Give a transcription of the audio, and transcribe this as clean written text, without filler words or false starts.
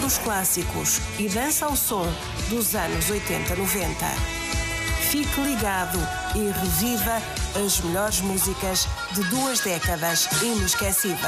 os clássicos e dança ao som dos anos 80-90. Fique ligado e reviva as melhores músicas de 2 décadas inesquecíveis.